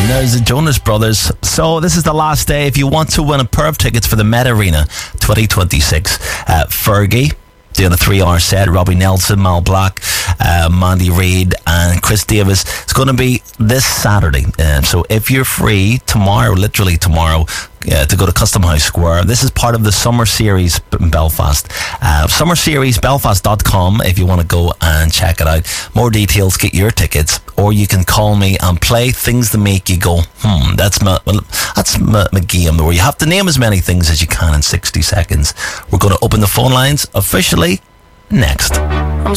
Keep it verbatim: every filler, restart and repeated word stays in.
There's the Jonas Brothers. So this is the last day if you want to win a pair of tickets for the Met Arena twenty twenty-six. Uh, Fergie doing a three-hour set. Robbie Nelson, Mal Black, uh, Mandy Reid and Chris Davis. It's going to be this Saturday. Um, so if you're free tomorrow, literally tomorrow, uh, to go to Custom House Square. This is part of the Summer Series in Belfast. Uh, Summer Series Belfast dot com if you want to go and check it out. More details, get your tickets, or you can call me and play things that make you go, hmm, that's my, well, that's my, my game, where you have to name as many things as you can in sixty seconds. We're going to open the phone lines officially next. I'm